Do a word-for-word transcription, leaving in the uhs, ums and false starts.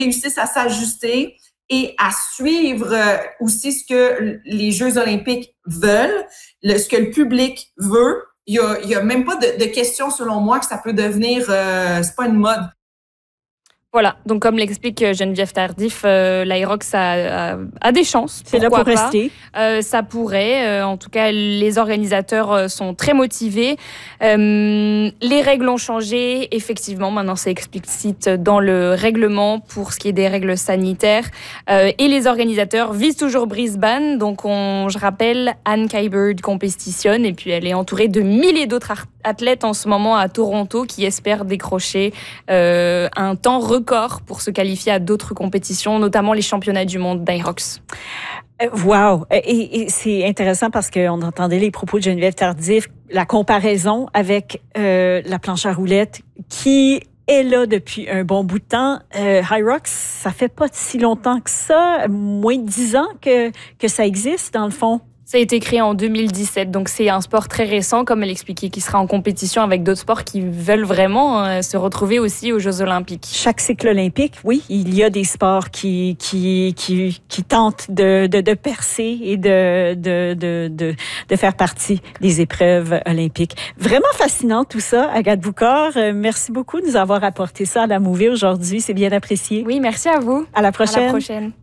réussissent à s'ajuster et à suivre aussi ce que les Jeux olympiques veulent, le, ce que le public veut. Il y a, il y a même pas de, de question, selon moi, que ça peut devenir, euh, c'est pas une mode. Voilà, donc comme l'explique Geneviève Tardif, euh, l'Aerox a, a, a des chances. C'est là pour pas. rester. Euh, ça pourrait. Euh, en tout cas, les organisateurs sont très motivés. Euh, les règles ont changé. Effectivement, maintenant c'est explicite dans le règlement pour ce qui est des règles sanitaires. Euh, et les organisateurs visent toujours Brisbane. Donc, on, je rappelle, Anne Kyburd compétitionne et puis elle est entourée de milliers d'autres athlètes en ce moment à Toronto qui espèrent décrocher euh, un temps record pour se qualifier à d'autres compétitions, notamment les championnats du monde d'Aerox. Wow! Et, et c'est intéressant parce qu'on entendait les propos de Geneviève Tardif, la comparaison avec euh, la planche à roulettes qui est là depuis un bon bout de temps. Euh, Hyrox, ça fait pas si longtemps que ça, moins de dix ans que, que ça existe dans le fond. Ça a été créé en deux mille dix-sept, donc c'est un sport très récent, comme elle expliquait, qui sera en compétition avec d'autres sports qui veulent vraiment euh, se retrouver aussi aux Jeux olympiques. Chaque cycle olympique, oui, il y a des sports qui qui qui, qui tentent de, de, de percer et de, de, de, de, de faire partie des épreuves olympiques. Vraiment fascinant tout ça, Agathe Boucard. Euh, merci beaucoup de nous avoir apporté ça à la Mouvée aujourd'hui, c'est bien apprécié. Oui, merci à vous. À la prochaine. À la prochaine.